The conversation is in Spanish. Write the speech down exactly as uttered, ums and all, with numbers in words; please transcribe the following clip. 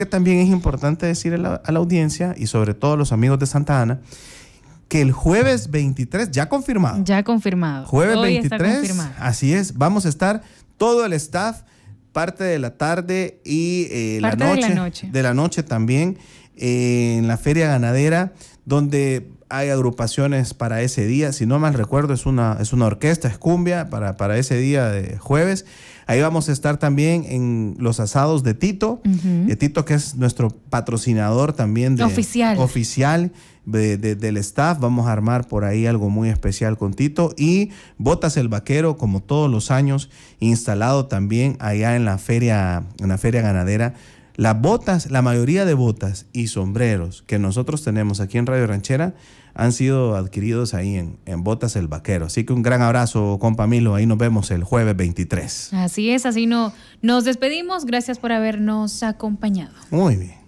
que también es importante decir a la, a la audiencia y sobre todo a los amigos de Santa Ana que el jueves veintitrés, ya confirmado. Ya confirmado. Jueves Hoy veintitrés, está confirmado. así es, vamos a estar todo el staff, parte de la tarde y eh, la, Parte noche, de la noche. de la noche también, eh, en la Feria Ganadera, donde hay agrupaciones para ese día. Si no mal recuerdo, es una, es una orquesta, es cumbia para, para ese día de jueves. Ahí vamos a estar también en los asados de Tito, Uh-huh. de Tito, que es nuestro patrocinador también de, Oficial. oficial de, de, del staff. Vamos a armar por ahí algo muy especial con Tito. Y Botas el Vaquero, como todos los años, instalado también allá en la feria, en la feria ganadera. Las botas, la mayoría de botas y sombreros que nosotros tenemos aquí en Radio Ranchera han sido adquiridos ahí en, en Botas el Vaquero. Así que un gran abrazo, compa Milo. Ahí nos vemos el jueves veintitrés. Así es, así no, nos despedimos. Gracias por habernos acompañado. Muy bien.